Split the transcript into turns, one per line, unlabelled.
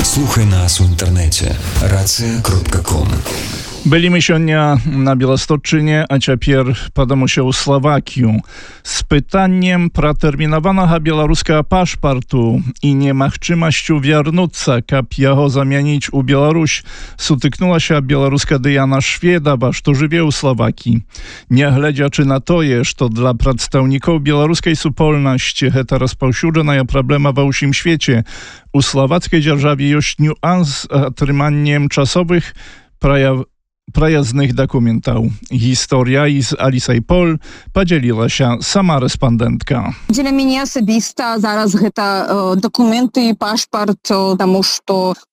Слухай нас у інтэрнэце racja.com.
Былі мы сёння на Беласточчыне, а цяпер падамуся ў Славакію з пытаннем пра тэрмінаванага беларускага пашпарту і немагчымасцю вярнуцца, каб яго замяніць у Беларусь, сутыкнулася беларуска Дыяна Шведава, што жыве ў Славакіі. Нягледзячы на тое, што для прадстаўнікоў беларускай супольнасці гэта распаўсюджаная праблема ва ўсім свеце, у славацкай дзяржаве ёсць нюанс з атрыманнем часовых праязных документаў. Гісторыя з Алісай Пол падзялілася сама рэспандэнтка.
Для мяне асабіста зараз гэта дакументы і пашпарт, таму што